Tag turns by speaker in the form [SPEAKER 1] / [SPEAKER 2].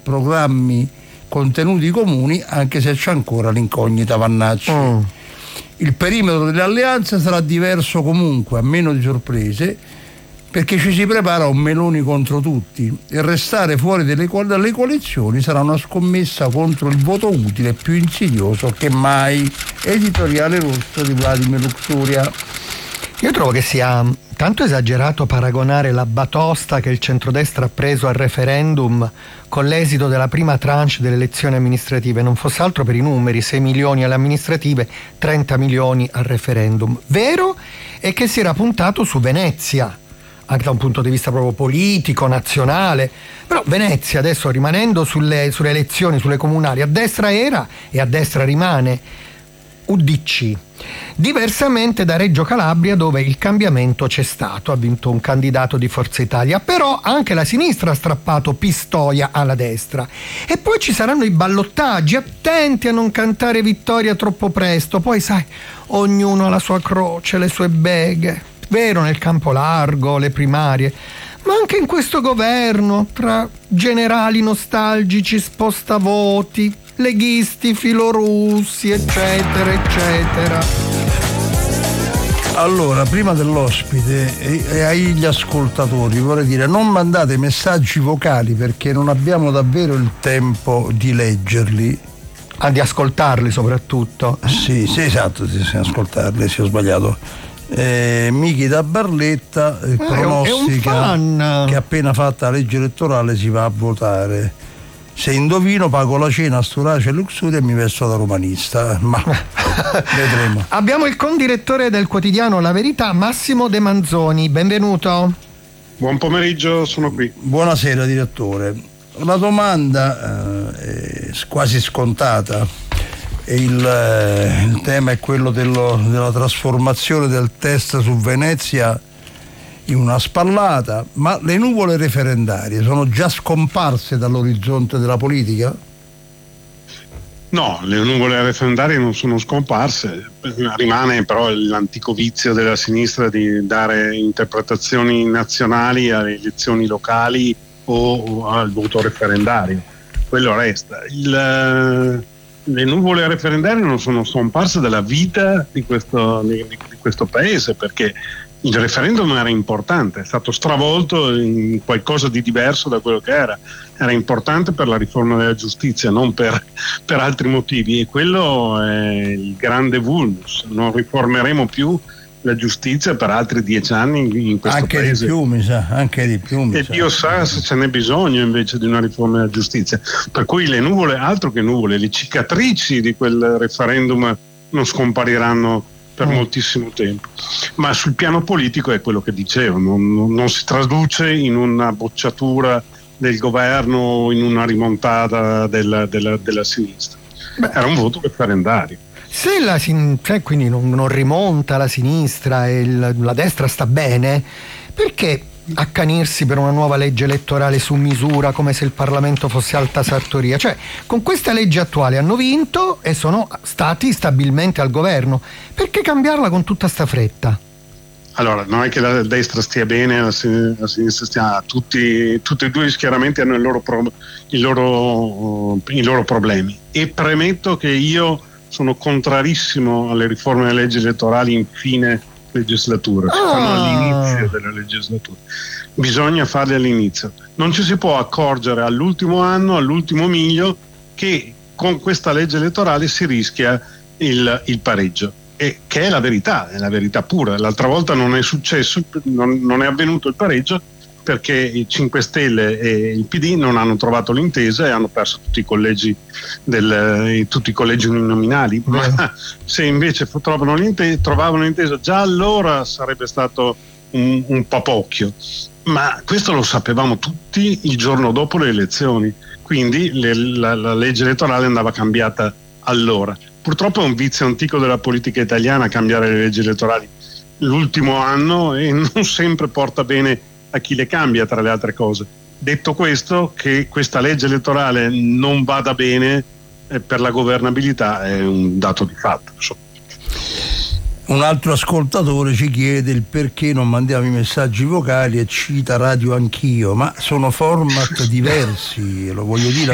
[SPEAKER 1] programmi, contenuti comuni, anche se c'è ancora l'incognita Vannacci. Il perimetro delle alleanze sarà diverso comunque, a meno di sorprese, perché ci si prepara a un Meloni contro tutti, e restare fuori dalle coalizioni sarà una scommessa contro il voto utile più insidioso che mai. Editoriale rosso di Vladimir Luxuria.
[SPEAKER 2] Io trovo che sia tanto esagerato paragonare la batosta che il centrodestra ha preso al referendum con l'esito della prima tranche delle elezioni amministrative, non fosse altro per i numeri: 6 milioni alle amministrative, 30 milioni al referendum. Vero è che si era puntato su Venezia, anche da un punto di vista proprio politico, nazionale, però Venezia adesso, rimanendo sulle elezioni, sulle comunali, a destra era e a destra rimane UDC. Diversamente da Reggio Calabria, dove il cambiamento c'è stato, ha vinto un candidato di Forza Italia, però anche la sinistra ha strappato Pistoia alla destra. E poi ci saranno i ballottaggi, attenti a non cantare vittoria troppo presto, poi sai, ognuno ha la sua croce, le sue beghe, vero, nel campo largo, le primarie, ma anche in questo governo, tra generali nostalgici spostavoti, leghisti filorussi, eccetera eccetera.
[SPEAKER 1] Allora, prima dell'ospite e agli ascoltatori vorrei dire: non mandate messaggi vocali, perché non abbiamo davvero il tempo di leggerli,
[SPEAKER 2] di ascoltarli soprattutto.
[SPEAKER 1] Sì, esatto, sì, ascoltarli, sì, ho sbagliato. Michi da Barletta pronostica che appena fatta la legge elettorale si va a votare. Se indovino pago la cena a Sturace e Luxuria e mi vesto da romanista, ma vedremo.
[SPEAKER 2] Abbiamo il condirettore del quotidiano La Verità, Massimo De Manzoni, benvenuto.
[SPEAKER 3] Buon pomeriggio, sono qui.
[SPEAKER 1] Buonasera direttore. La domanda è quasi scontata, e il tema è quello della trasformazione del test su Venezia in una spallata, ma le nuvole referendarie sono già scomparse dall'orizzonte della politica?
[SPEAKER 3] No, le nuvole referendarie non sono scomparse, rimane però l'antico vizio della sinistra di dare interpretazioni nazionali alle elezioni locali o al voto referendario. Quello resta. Le nuvole referendarie non sono scomparse dalla vita di questo paese, perché il referendum era importante, è stato stravolto in qualcosa di diverso da quello che era importante per la riforma della giustizia, non per altri motivi, e quello è il grande vulnus. Non riformeremo più la giustizia per altri 10 anni in questo
[SPEAKER 1] anche
[SPEAKER 3] paese.
[SPEAKER 1] Anche di più
[SPEAKER 3] e Dio sa se ce n'è bisogno invece di una riforma della giustizia, per cui le nuvole, altro che nuvole, le cicatrici di quel referendum non scompariranno per moltissimo tempo. Ma sul piano politico è quello che dicevo, non si traduce in una bocciatura del governo o in una rimontata della sinistra. Era un voto referendario.
[SPEAKER 2] Se quindi non rimonta la sinistra e la destra sta bene, perché accanirsi per una nuova legge elettorale su misura, come se il Parlamento fosse alta sartoria? Cioè, con questa legge attuale hanno vinto e sono stati stabilmente al governo, perché cambiarla con tutta sta fretta?
[SPEAKER 3] Allora, non è che la destra stia bene, la sinistra stia, tutti e due gli schieramenti hanno i loro problemi, e premetto che io sono contrarissimo alle riforme delle leggi elettorali in fine legislatura, si fanno all'inizio della legislatura, bisogna farle all'inizio, non ci si può accorgere all'ultimo anno, all'ultimo miglio, che con questa legge elettorale si rischia il pareggio, e che è la verità pura. L'altra volta non è successo, non è avvenuto il pareggio perché i 5 Stelle e il PD non hanno trovato l'intesa e hanno perso tutti i collegi uninominali. Ma se invece trovavano l'intesa, già allora sarebbe stato un papocchio. Ma questo lo sapevamo tutti il giorno dopo le elezioni, quindi la legge elettorale andava cambiata allora. Purtroppo è un vizio antico della politica italiana cambiare le leggi elettorali l'ultimo anno, e non sempre porta bene a chi le cambia, tra le altre cose. Detto questo, che questa legge elettorale non vada bene per la governabilità è un dato di fatto.
[SPEAKER 1] Un altro ascoltatore ci chiede il perché non mandiamo i messaggi vocali e cita Radio Anch'io, ma sono format diversi, lo voglio dire